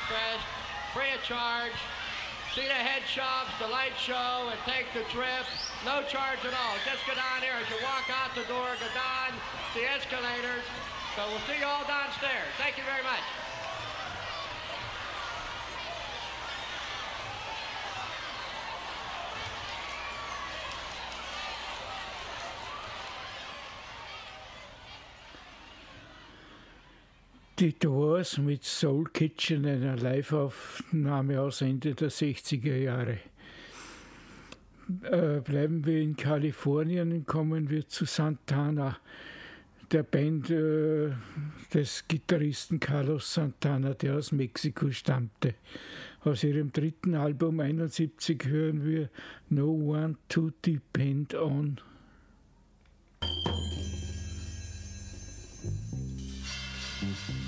Fest, free of charge. See the head shops, the light show, and take the trip. No charge at all. Just go down here as you walk out the door, go down the escalators. So we'll see you all downstairs. Thank you very much. Die Doors mit Soul Kitchen, einer Live-Aufnahme aus Ende der 60er Jahre. Bleiben wir in Kalifornien und kommen wir zu Santana, der Band des Gitarristen Carlos Santana, der aus Mexiko stammte. Aus ihrem dritten Album 71 hören wir No One to Depend On. Mm-hmm.